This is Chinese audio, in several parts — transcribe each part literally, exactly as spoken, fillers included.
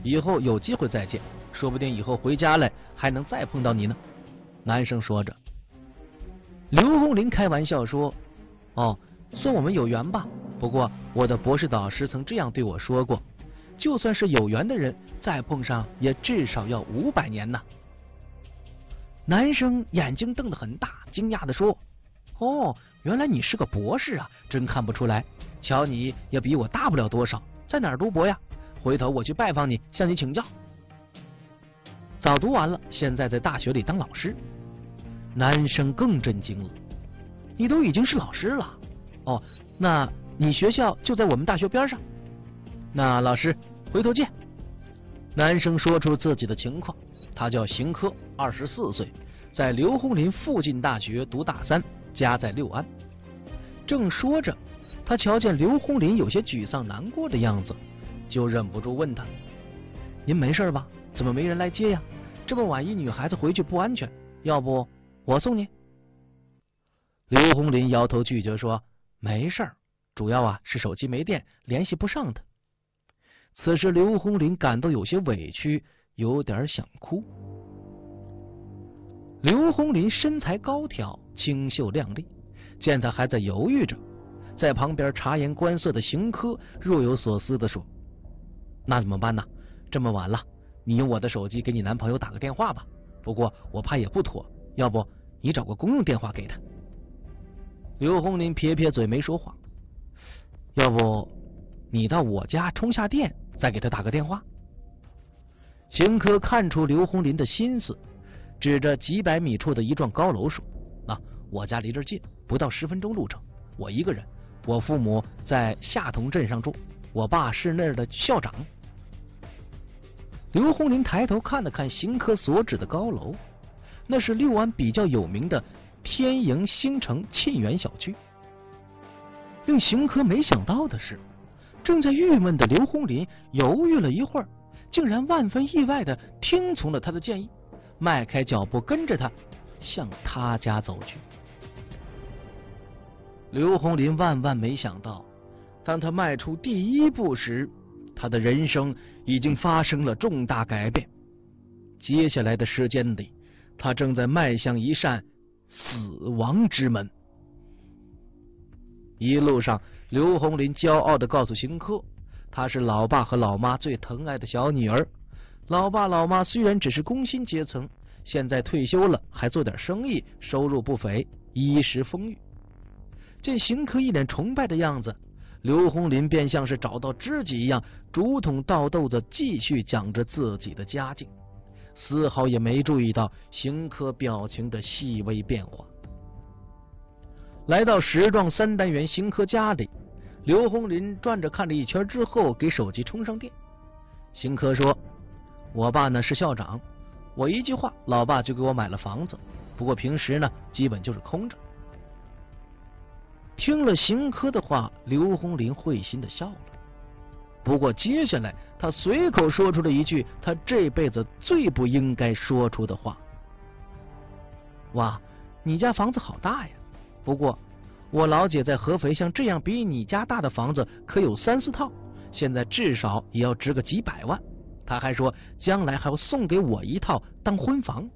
以后有机会再见，说不定以后回家来还能再碰到你呢。男生说着。刘洪林开玩笑说：哦，算我们有缘吧，不过我的博士导师曾这样对我说过，就算是有缘的人再碰上也至少要五百年呢。男生眼睛瞪得很大，惊讶地说：哦，原来你是个博士啊，真看不出来，瞧你也比我大不了多少，在哪儿读博呀？回头我去拜访你，向你请教。早读完了，现在在大学里当老师。男生更震惊了，你都已经是老师了？哦，那你学校就在我们大学边上？那老师，回头见。男生说出自己的情况，他叫邢科，二十四岁，在刘洪林附近大学读大三，家在六安。正说着，他瞧见刘洪林有些沮丧难过的样子，就忍不住问他：您没事吧？怎么没人来接呀？这么晚一女孩子回去不安全，要不我送你？刘洪林摇头拒绝说：没事儿，主要啊是手机没电，联系不上他。此时刘洪林感到有些委屈，有点想哭。刘洪林身材高挑，清秀靓丽，见他还在犹豫着，在旁边察言观色的邢科若有所思地说：那怎么办呢？这么晚了，你用我的手机给你男朋友打个电话吧，不过我怕也不妥，要不你找个公用电话给他。刘洪林撇撇嘴没说话。要不你到我家充下电，再给他打个电话？邢科看出刘洪林的心思，指着几百米处的一幢高楼说：啊，我家离这儿近，不到十分钟路程，我一个人，我父母在下同镇上住，我爸是那儿的校长。刘洪林抬头看了看邢科所指的高楼，那是六安比较有名的天盈新城沁园小区。令邢科没想到的是，正在郁闷的刘洪林犹豫了一会儿，竟然万分意外的听从了他的建议，迈开脚步跟着他向他家走去。刘洪林万万没想到，当他迈出第一步时，他的人生已经发生了重大改变。接下来的时间里，他正在迈向一扇死亡之门。一路上，刘洪林骄傲地告诉邢科，她是老爸和老妈最疼爱的小女儿。老爸老妈虽然只是工薪阶层，现在退休了，还做点生意，收入不菲，衣食丰裕。见邢科一脸崇拜的样子，刘洪林便像是找到知己一样，竹筒倒豆子继续讲着自己的家境，丝毫也没注意到邢科表情的细微变化。来到石幢三单元邢科家里，刘洪林转着看了一圈之后，给手机充上电。邢科说：我爸呢是校长，我一句话，老爸就给我买了房子，不过平时呢基本就是空着。听了邢科的话，刘洪林会心的笑了。不过接下来他随口说出了一句他这辈子最不应该说出的话：哇，你家房子好大呀，不过我老姐在合肥像这样比你家大的房子可有三四套，现在至少也要值个几百万，他还说将来还要送给我一套当婚房。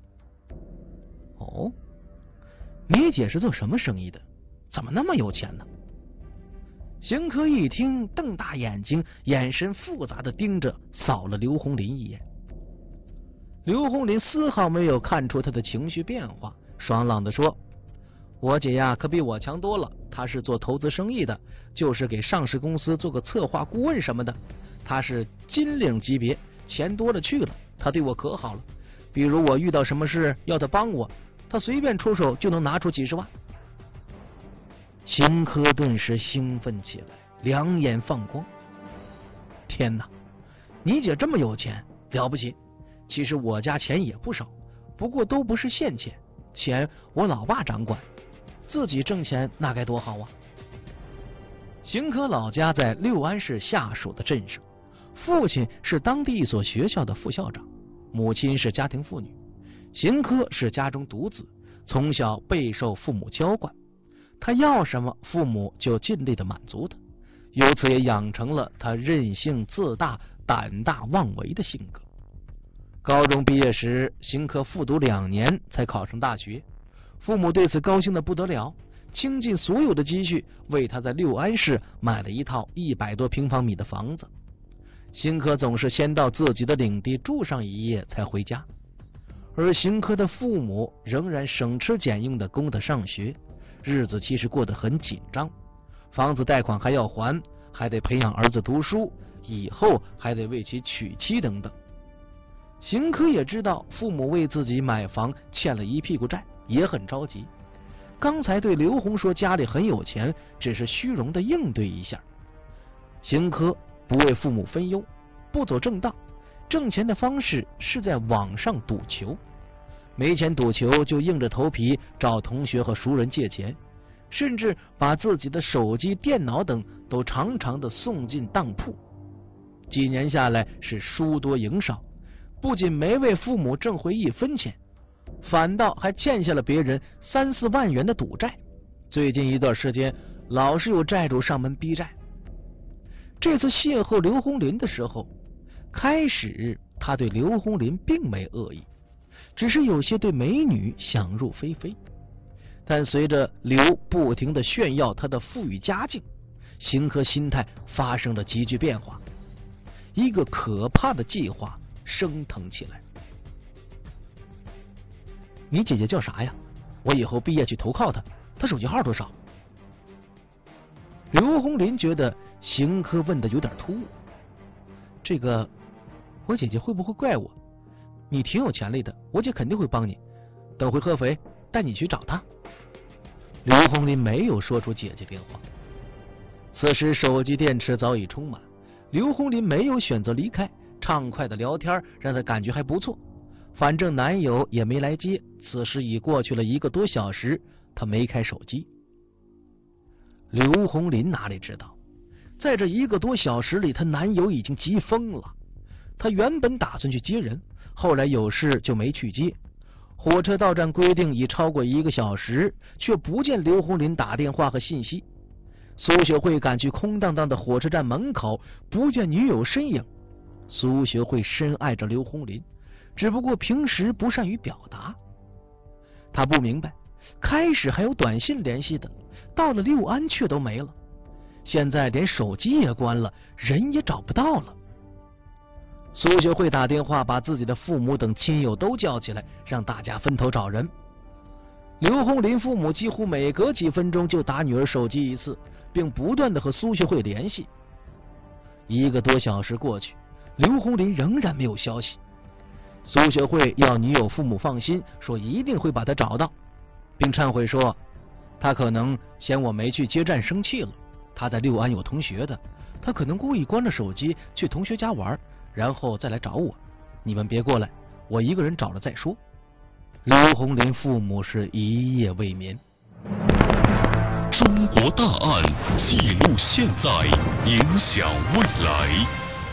哦，你姐是做什么生意的？怎么那么有钱呢？邢科一听，瞪大眼睛，眼神复杂的盯着扫了刘洪林一眼。刘洪林丝毫没有看出他的情绪变化，爽朗的说：我姐呀可比我强多了，她是做投资生意的，就是给上市公司做个策划顾问什么的，她是金领级别，钱多了去了，她对我可好了，比如我遇到什么事要她帮我，她随便出手就能拿出几十万。邢科顿时兴奋起来，两眼放光。天哪，你姐这么有钱，了不起！其实我家钱也不少，不过都不是现钱，钱我老爸掌管，自己挣钱那该多好啊！邢科老家在六安市下属的镇上，父亲是当地一所学校的副校长，母亲是家庭妇女。邢科是家中独子，从小备受父母娇惯，他要什么父母就尽力的满足他，由此也养成了他任性自大、 胆大妄为的性格。高中毕业时，邢科复读两年才考上大学，父母对此高兴的不得了，倾尽所有的积蓄为他在六安市买了一套一百多平方米的房子。邢科总是先到自己的领地住上一夜才回家，而邢科的父母仍然省吃俭用的供他上学，日子其实过得很紧张，房子贷款还要还，还得培养儿子读书，以后还得为其娶妻等等。邢科也知道父母为自己买房欠了一屁股债，也很着急。刚才对刘红说家里很有钱，只是虚荣的应对一下。邢科不为父母分忧，不走正道，挣钱的方式是在网上赌球，没钱赌球就硬着头皮找同学和熟人借钱，甚至把自己的手机、电脑等都常常的送进当铺。几年下来是输多赢少，不仅没为父母挣回一分钱，反倒还欠下了别人三四万元的赌债。最近一段时间老是有债主上门逼债。这次邂逅刘洪林的时候，开始他对刘洪林并没恶意，只是有些对美女想入非非。但随着刘不停的炫耀他的富裕家境，邢科心态发生了急剧变化，一个可怕的计划升腾起来。你姐姐叫啥呀？我以后毕业去投靠她，她手机号多少？刘洪林觉得邢科问的有点突兀，这个我姐姐会不会怪我？你挺有潜力的，我姐肯定会帮你，等回合肥带你去找她。刘洪林没有说出姐姐电话。此时手机电池早已充满，刘洪林没有选择离开，畅快的聊天让他感觉还不错。反正男友也没来接，此时已过去了一个多小时，他没开手机。刘洪林哪里知道，在这一个多小时里，她男友已经急疯了。他原本打算去接人，后来有事就没去接。火车到站规定已超过一个小时，却不见刘洪林打电话和信息。苏学慧赶去空荡荡的火车站门口，不见女友身影。苏学慧深爱着刘洪林，只不过平时不善于表达。他不明白，开始还有短信联系的，到了六安却都没了，现在连手机也关了，人也找不到了。苏学慧打电话把自己的父母等亲友都叫起来，让大家分头找人。刘洪林父母几乎每隔几分钟就打女儿手机一次，并不断的和苏学慧联系。一个多小时过去，刘洪林仍然没有消息。苏学慧要女友父母放心，说一定会把他找到，并忏悔说他可能嫌我没去接站生气了，他在六安有同学的，他可能故意关了手机去同学家玩，然后再来找我，你们别过来，我一个人找了再说。刘洪林父母是一夜未眠。 中国大案记录现在，影响未来。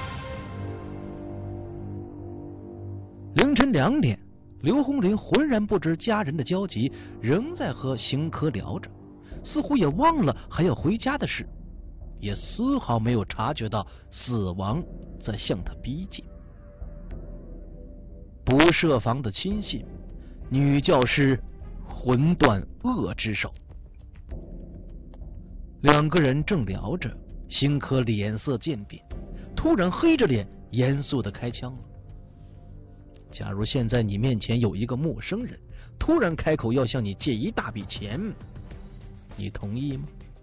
凌晨两点，刘洪林浑然不知家人的焦急，仍在和邢科聊着，似乎也忘了还要回家的事，也丝毫没有察觉到死亡在向他逼近。不设防的亲信，女教师魂断恶之手。两个人正聊着，邢科脸色渐变，突然黑着脸严肃的开枪了。假如现在你面前有一个陌生人，突然开口要向你借一大笔钱，你同意吗？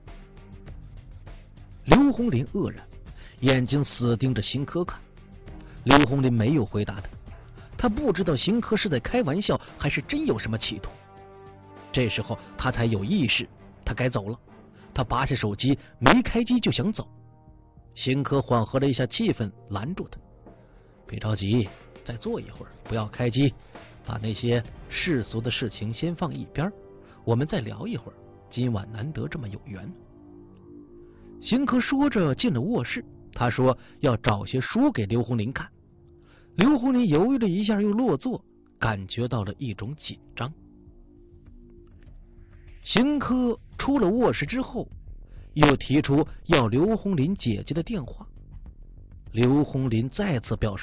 刘洪林愕然，眼睛死盯着邢科看。刘洪林没有回答他，他不知道邢科是在开玩笑还是真有什么企图。这时候他才有意识，他该走了。他拔下手机，没开机就想走。邢科缓和了一下气氛，拦住他：别着急，再坐一会儿，不要开机，把那些世俗的事情先放一边，我们再聊一会儿，今晚难得这么有缘。邢科说着进了卧室，他说要找些书给刘洪林看。刘洪林犹豫了一下又落座，感觉到了一种紧张。邢科出了卧室之后，又提出要刘洪林姐姐的电话。 刘洪林再次表示。